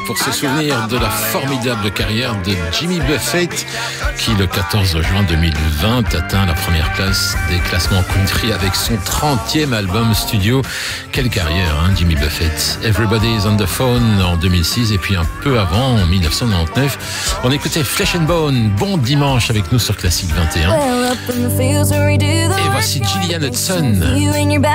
Pour se souvenir de la formidable carrière de Jimmy Buffett, qui le 14 juin 2020 atteint la première place des classements country avec son 30e album studio. Quelle carrière, hein, Jimmy Buffett. Everybody's on the Phone en 2006 et puis un peu avant, en 1999, on écoutait Flesh and Bone. Bon dimanche avec nous sur Classique 21. Et voici Gillian Hudson.